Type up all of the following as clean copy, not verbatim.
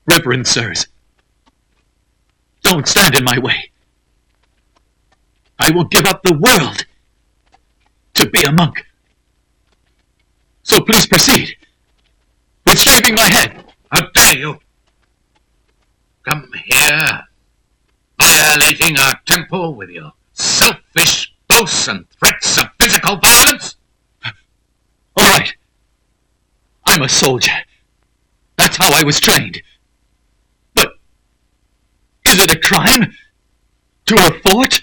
Reverend sirs, don't stand in my way. I will give up the world to be a monk. So please proceed with shaving my head. How dare you? Come here, violating our temple with your selfish boasts and threats of physical violence? All right. I'm a soldier. That's how I was trained. But is it a crime to a fort?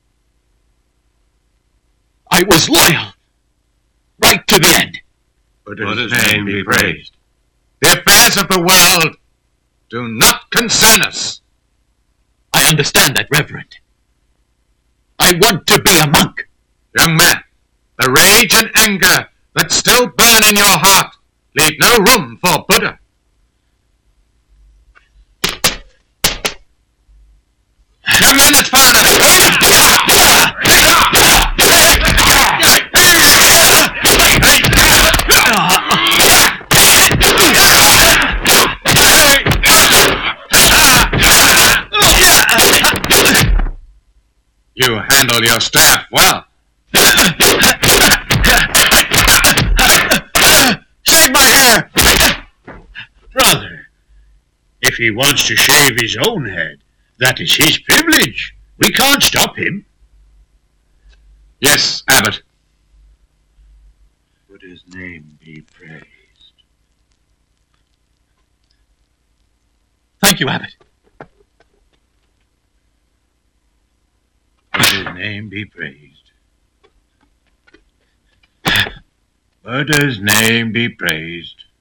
I was loyal, right to the end. Buddha's name be praised. The affairs of the world do not concern us. I understand that, Reverend. I want to be a monk. Young man, the rage and anger that still burn in your heart leave no room for Buddha. Young man, it's far enough. You handle your staff well. Shave my hair! Brother, if he wants to shave his own head, that is his privilege. We can't stop him. Yes, Abbot. Buddha's name be praised. Thank you, Abbot. Buddha's name be praised. Buddha's name be praised.